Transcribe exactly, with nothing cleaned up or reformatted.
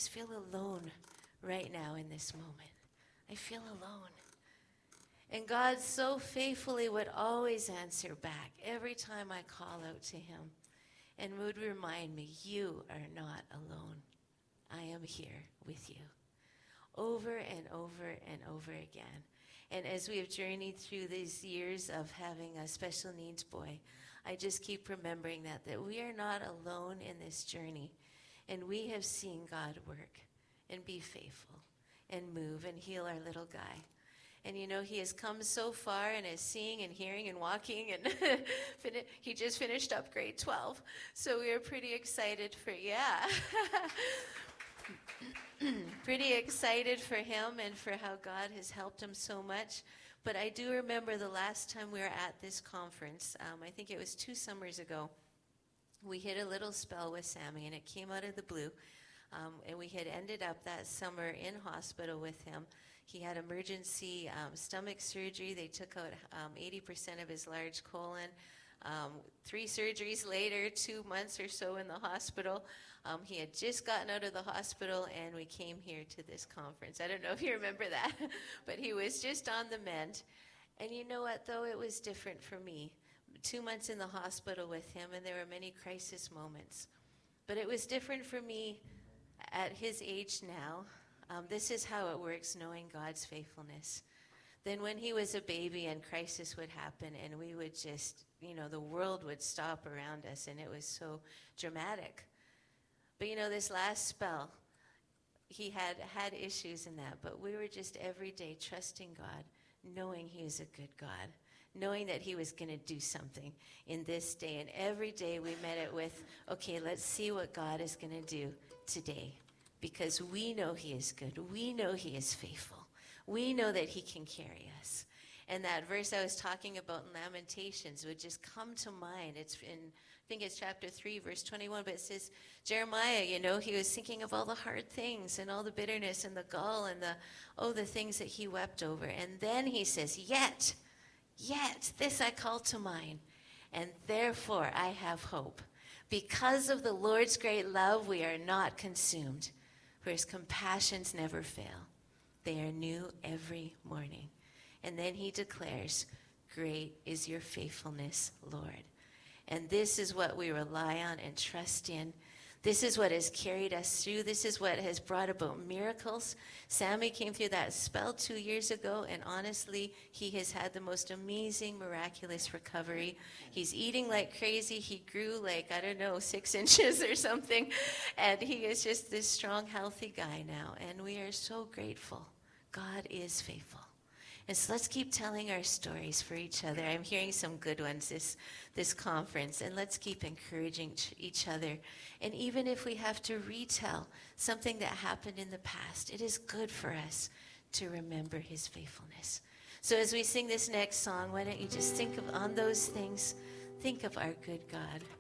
just feel alone right now in this moment. I feel alone. And God so faithfully would always answer back every time I call out to him and would remind me, you are not alone. I am here with you. Over and over and over again. And as we have journeyed through these years of having a special needs boy, I just keep remembering that, that we are not alone in this journey. And we have seen God work and be faithful and move and heal our little guy. And you know, he has come so far and is seeing and hearing and walking, and he just finished up grade twelve. So we are pretty excited for, yeah. Pretty excited for him and for how God has helped him so much. But I do remember the last time we were at this conference, um, I think it was two summers ago, we hit a little spell with Sammy, and it came out of the blue. Um, and we had ended up that summer in hospital with him. He had emergency um, stomach surgery. They took out um, eighty percent of his large colon. Um, three surgeries later, two months or so in the hospital. Um, he had just gotten out of the hospital, and we came here to this conference. I don't know if you remember that, but he was just on the mend. And you know what, though? It was different for me. Two months in the hospital with him, and there were many crisis moments. But it was different for me at his age now. Um, this is how it works, knowing God's faithfulness. Then when he was a baby and crisis would happen, and we would just, you know, the world would stop around us, and it was so dramatic. But you know, this last spell, he had had issues in that, but we were just every day trusting God, knowing he is a good God, knowing that he was going to do something in this day. And every day we met it with, okay, let's see what God is going to do today, because we know he is good. We know he is faithful. We know that he can carry us. And that verse I was talking about in Lamentations would just come to mind. It's in, I think it's chapter three, verse twenty-one, but it says, Jeremiah, you know, he was thinking of all the hard things and all the bitterness and the gall and the, oh, the things that he wept over. And then he says, yet, yet, this I call to mind, and therefore I have hope. Because of the Lord's great love, we are not consumed, for his compassions never fail. They are new every morning. And then he declares, great is your faithfulness, Lord. And this is what we rely on and trust in. This is what has carried us through. This is what has brought about miracles. Sammy came through that spell two years ago, and honestly, he has had the most amazing, miraculous recovery. He's eating like crazy. He grew like, I don't know, six inches or something. And he is just this strong, healthy guy now. And we are so grateful. God is faithful. And so let's keep telling our stories for each other. I'm hearing some good ones this, this conference. And let's keep encouraging each other. And even if we have to retell something that happened in the past, it is good for us to remember his faithfulness. So as we sing this next song, why don't you just think of on those things, think of our good God.